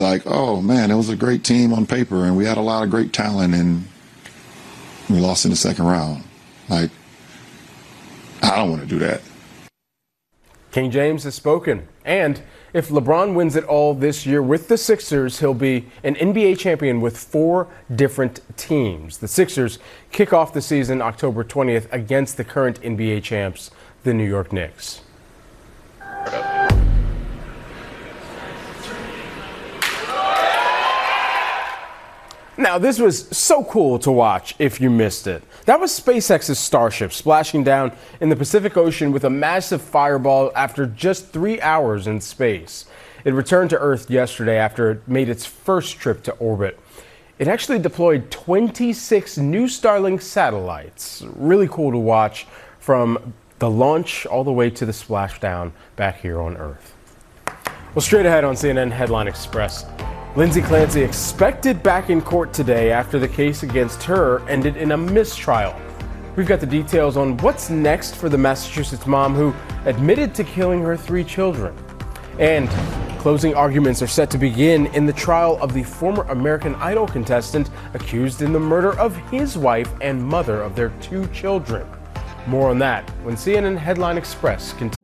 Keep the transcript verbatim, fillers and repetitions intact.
Like, oh man, it was a great team on paper and we had a lot of great talent and we lost in the second round. Like, I don't want to do that. King James has spoken. And if LeBron wins it all this year with the Sixers, he'll be an N B A champion with four different teams. The Sixers kick off the season October twentieth against the current N B A champs, the New York Knicks. Now, this was so cool to watch if you missed it. That was SpaceX's Starship splashing down in the Pacific Ocean with a massive fireball after just three hours in space. It returned to Earth yesterday after it made its first trip to orbit. It actually deployed twenty-six new Starlink satellites. Really cool to watch from the launch all the way to the splashdown back here on Earth. Well, straight ahead on C N N Headline Express. Lindsay Clancy expected back in court today after the case against her ended in a mistrial. We've got the details on what's next for the Massachusetts mom who admitted to killing her three children. And closing arguments are set to begin in the trial of the former American Idol contestant accused in the murder of his wife and mother of their two children. More on that when C N N Headline Express continues.